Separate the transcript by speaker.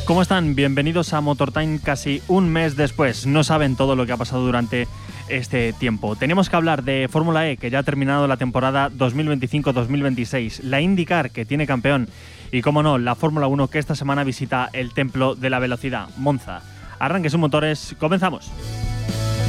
Speaker 1: ¿Cómo están? Bienvenidos a Motortime casi un mes después. No saben todo lo que ha pasado durante este tiempo. Tenemos que hablar de Fórmula E, que ya ha terminado la temporada 2025-2026, la IndyCar, que tiene campeón, y, como no, la Fórmula 1, que esta semana visita el templo de la velocidad, Monza. Arranque sus motores, comenzamos.